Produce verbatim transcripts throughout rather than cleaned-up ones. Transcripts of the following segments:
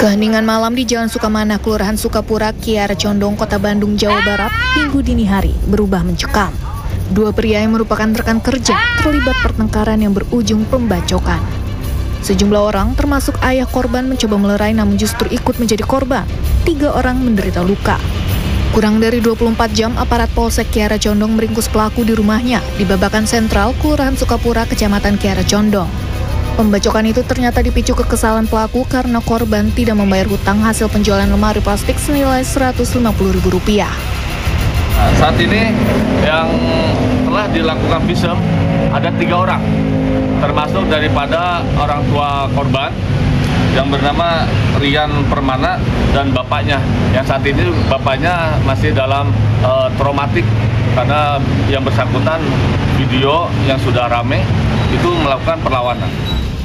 Keheningan malam di Jalan Sukamana, Kelurahan Sukapura, Kiara Condong, Kota Bandung, Jawa Barat, Minggu dini hari berubah mencekam. Dua pria yang merupakan rekan kerja terlibat pertengkaran yang berujung pembacokan. Sejumlah orang, termasuk ayah korban, mencoba melerai namun justru ikut menjadi korban. Tiga orang menderita luka. Kurang dari dua puluh empat jam, aparat Polsek Kiara Condong meringkus pelaku di rumahnya di Babakan Sentral, Kelurahan Sukapura, Kecamatan Kiara Condong. Pembacokan itu ternyata dipicu kekesalan pelaku karena korban tidak membayar hutang hasil penjualan lemari plastik senilai seratus lima puluh ribu rupiah. Nah, saat ini yang telah dilakukan visum ada tiga orang, termasuk daripada orang tua korban yang bernama Rian Permana dan bapaknya. Yang saat ini bapaknya masih dalam uh, traumatik karena yang bersangkutan video yang sudah rame itu melakukan perlawanan.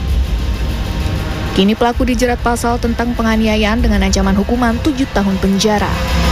Kini pelaku dijerat pasal tentang penganiayaan dengan ancaman hukuman tujuh tahun penjara.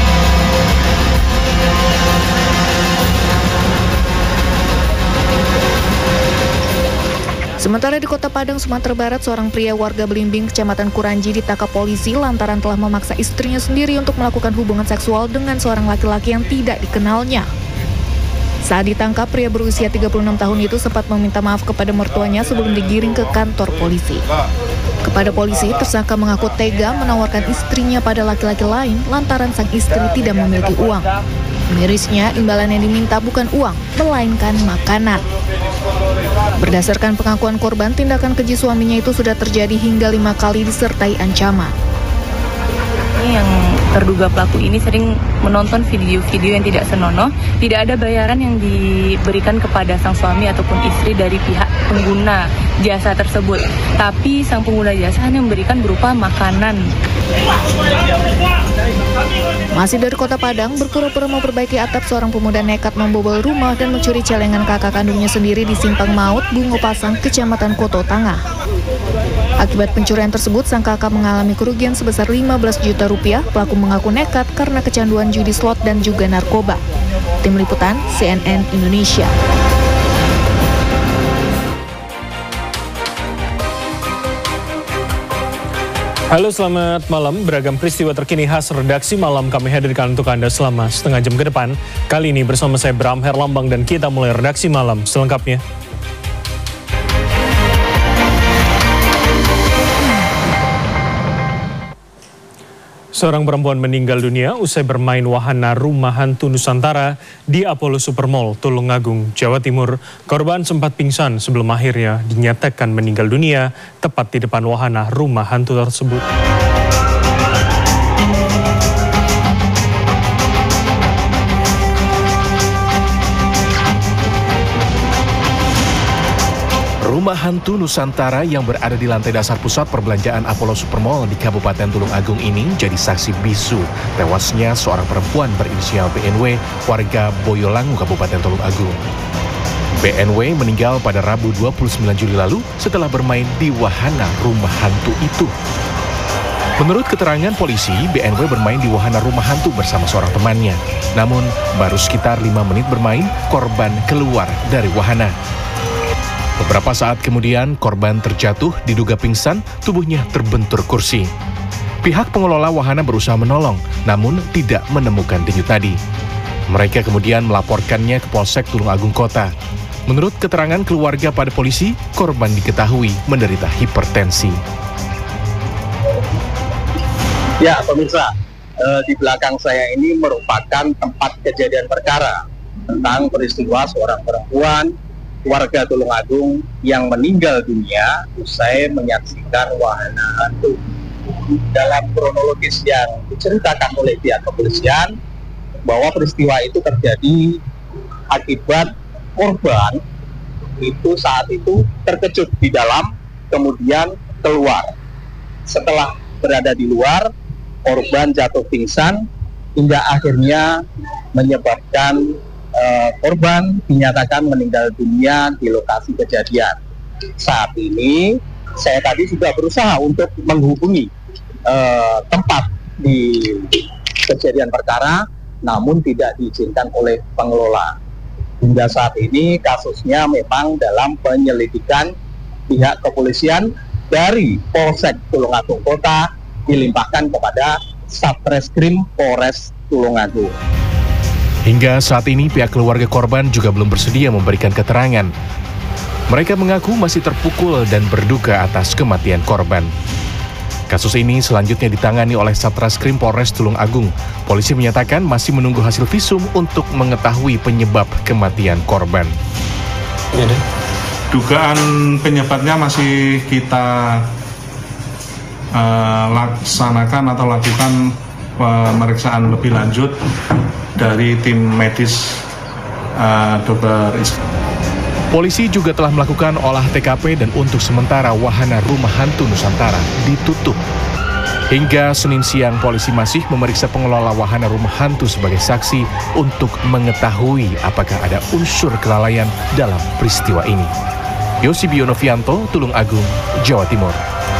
Sementara di Kota Padang, Sumatera Barat, seorang pria warga Belimbing, Kecamatan Kuranji ditangkap polisi lantaran telah memaksa istrinya sendiri untuk melakukan hubungan seksual dengan seorang laki-laki yang tidak dikenalnya. Saat ditangkap, pria berusia tiga puluh enam tahun itu sempat meminta maaf kepada mertuanya sebelum digiring ke kantor polisi. Kepada polisi, tersangka mengaku tega menawarkan istrinya pada laki-laki lain lantaran sang istri tidak memiliki uang. Mirisnya, imbalan yang diminta bukan uang, melainkan makanan. Berdasarkan pengakuan korban, tindakan keji suaminya itu sudah terjadi hingga lima kali disertai ancaman. Yang terduga pelaku ini sering menonton video-video yang tidak senonoh, tidak ada bayaran yang diberikan kepada sang suami ataupun istri dari pihak pengguna jasa tersebut. Tapi sang pengguna jasa hanya memberikan berupa makanan. Masih dari Kota Padang, berpura-pura memperbaiki atap, seorang pemuda nekat membobol rumah dan mencuri celengan kakak kandungnya sendiri di Simpang Maut, Bungo Pasang, Kecamatan Koto Tangah. Akibat pencurian tersebut, sang kakak mengalami kerugian sebesar lima belas juta rupiah. Pelaku mengaku nekat karena kecanduan judi slot dan juga narkoba. Tim Liputan C N N Indonesia. Halo, selamat malam. Beragam peristiwa terkini khas redaksi malam kami hadirkan untuk Anda selama setengah jam ke depan. Kali ini bersama saya Bram Herlambang dan kita mulai redaksi malam selengkapnya. Seorang perempuan meninggal dunia usai bermain wahana rumah hantu Nusantara di Apollo Supermall, Tulungagung, Jawa Timur. Korban sempat pingsan sebelum akhirnya dinyatakan meninggal dunia tepat di depan wahana rumah hantu tersebut. Rumah hantu Nusantara yang berada di lantai dasar pusat perbelanjaan Apollo Supermall di Kabupaten Tulungagung ini jadi saksi bisu tewasnya seorang perempuan berinisial B N W, warga Boyolangu, Kabupaten Tulungagung. B N W meninggal pada Rabu dua puluh sembilan Juli lalu setelah bermain di wahana rumah hantu itu. Menurut keterangan polisi, B N W bermain di wahana rumah hantu bersama seorang temannya. Namun, baru sekitar lima menit bermain, korban keluar dari wahana. Beberapa saat kemudian, korban terjatuh, diduga pingsan, tubuhnya terbentur kursi. Pihak pengelola wahana berusaha menolong, namun tidak menemukan denyut nadi. Mereka kemudian melaporkannya ke Polsek Tulungagung Kota. Menurut keterangan keluarga pada polisi, korban diketahui menderita hipertensi. Ya, pemirsa, eh, di belakang saya ini merupakan tempat kejadian perkara tentang peristiwa seorang perempuan warga Tulungagung yang meninggal dunia usai menyaksikan wahana hantu. Dalam kronologis yang diceritakan oleh pihak kepolisian, bahwa peristiwa itu terjadi akibat korban itu saat itu terkejut di dalam, kemudian keluar. Setelah berada di luar, korban jatuh pingsan hingga akhirnya menyebabkan Uh, korban dinyatakan meninggal dunia di lokasi kejadian. Saat ini saya tadi sudah berusaha untuk menghubungi uh, tempat di kejadian perkara, namun tidak diizinkan oleh pengelola. Hingga saat ini kasusnya memang dalam penyelidikan pihak kepolisian dari Polsek Tulungagung Kota dilimpahkan kepada Satreskrim Polres Tulungagung. Hingga saat ini pihak keluarga korban juga belum bersedia memberikan keterangan. Mereka mengaku masih terpukul dan berduka atas kematian korban. Kasus ini selanjutnya ditangani oleh Satreskrim Polres Tulungagung. Polisi menyatakan masih menunggu hasil visum untuk mengetahui penyebab kematian korban. Dugaan penyebabnya masih kita uh, laksanakan atau lakukan pemeriksaan lebih lanjut dari tim medis uh, dokter Is. Polisi juga telah melakukan olah T K P dan untuk sementara wahana rumah hantu Nusantara ditutup. Hingga Senin siang polisi masih memeriksa pengelola wahana rumah hantu sebagai saksi untuk mengetahui apakah ada unsur kelalaian dalam peristiwa ini. Yosibio Novianto, Tulungagung, Jawa Timur.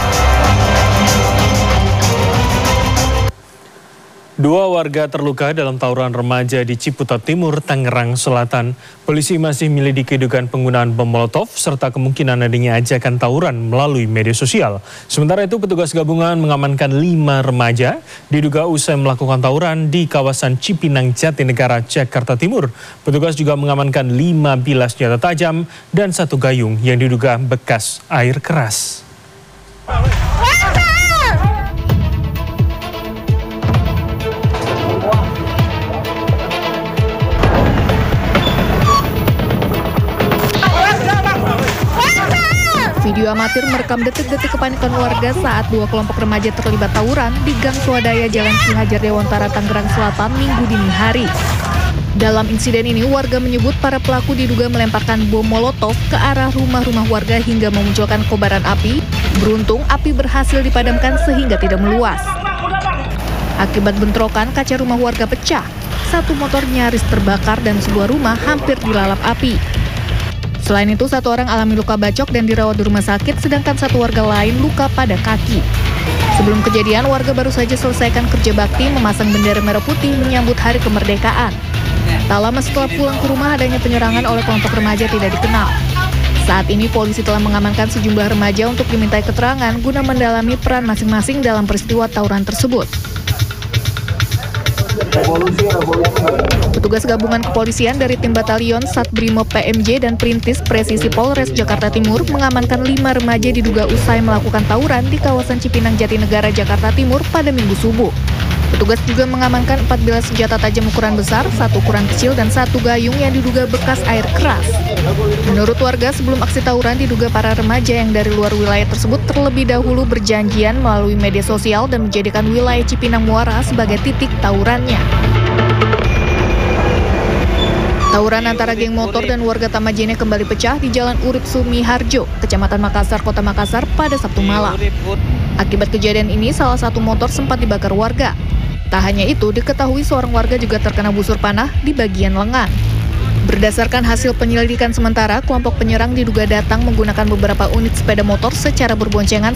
Dua warga terluka dalam tawuran remaja di Ciputat Timur, Tangerang Selatan. Polisi masih menyelidiki dugaan penggunaan bom molotov serta kemungkinan adanya ajakan tawuran melalui media sosial. Sementara itu petugas gabungan mengamankan lima remaja diduga usai melakukan tawuran di kawasan Cipinang Jatinegara, Jakarta Timur. Petugas juga mengamankan lima bilah senjata tajam dan satu gayung yang diduga bekas air keras. Video amatir merekam detik-detik kepanikan warga saat dua kelompok remaja terlibat tawuran di Gang Swadaya Jalan Ki Hajar Dewantara, Tangerang Selatan, Minggu dini hari. Dalam insiden ini, warga menyebut para pelaku diduga melemparkan bom molotov ke arah rumah-rumah warga hingga memunculkan kobaran api. Beruntung, api berhasil dipadamkan sehingga tidak meluas. Akibat bentrokan, kaca rumah warga pecah. Satu motor nyaris terbakar dan sebuah rumah hampir dilalap api. Selain itu, satu orang alami luka bacok dan dirawat di rumah sakit, sedangkan satu warga lain luka pada kaki. Sebelum kejadian, warga baru saja selesaikan kerja bakti memasang bendera merah putih menyambut hari kemerdekaan. Tak lama setelah pulang ke rumah, adanya penyerangan oleh kelompok remaja tidak dikenal. Saat ini, polisi telah mengamankan sejumlah remaja untuk dimintai keterangan guna mendalami peran masing-masing dalam peristiwa tawuran tersebut. Petugas gabungan kepolisian dari tim batalion Satbrimob P M J dan Perintis Presisi Polres Jakarta Timur mengamankan lima remaja diduga usai melakukan tawuran di kawasan Cipinang Jatinegara, Jakarta Timur pada Minggu subuh. Petugas juga mengamankan empat bilah senjata tajam ukuran besar, satu ukuran kecil, dan satu gayung yang diduga bekas air keras. Menurut warga, sebelum aksi tawuran diduga para remaja yang dari luar wilayah tersebut terlebih dahulu berjanjian melalui media sosial dan menjadikan wilayah Cipinang Muara sebagai titik tawurannya. Tawuran antara geng motor dan warga Tamajene kembali pecah di Jalan Urip Sumiharjo, Kecamatan Makassar, Kota Makassar pada Sabtu malam. Akibat kejadian ini, salah satu motor sempat dibakar warga. Tak hanya itu, diketahui seorang warga juga terkena busur panah di bagian lengan. Berdasarkan hasil penyelidikan sementara, kelompok penyerang diduga datang menggunakan beberapa unit sepeda motor secara berboncengan